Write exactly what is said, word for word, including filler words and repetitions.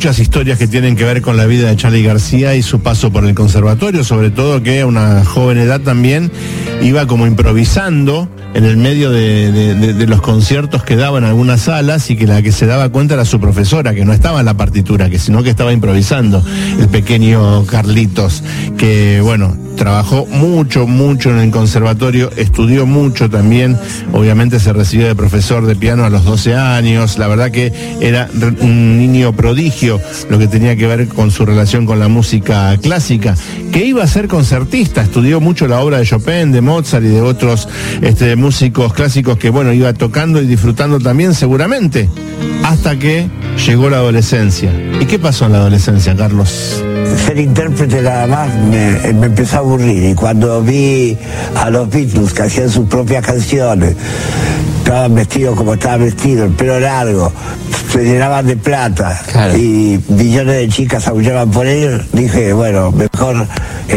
muchas historias que tienen que ver con la vida de Charly García y su paso por el conservatorio, sobre todo que a una joven edad también iba como improvisando en el medio de, de, de, de los conciertos que daba en algunas salas, y que la que se daba cuenta era su profesora, que no estaba en la partitura, que sino que estaba improvisando, el pequeño Carlitos, que bueno, trabajó mucho, mucho en el conservatorio, estudió mucho también, obviamente se recibió de profesor de piano a los doce años, la verdad que era un niño prodigio, lo que tenía que ver con su relación con la música clásica, que iba a ser concertista, estudió mucho la obra de Chopin, de Mozart y de otros este, músicos clásicos que bueno, iba tocando y disfrutando también seguramente, hasta que llegó la adolescencia. ¿Y qué pasó en la adolescencia, Carlos? Ser intérprete nada más me, me empezó a aburrir, y cuando vi a los Beatles que hacían sus propias canciones, estaban vestidos como estaban vestidos, el pelo largo, se llenaban de plata, claro, y millones de chicas aullaban por ellos, dije, bueno, mejor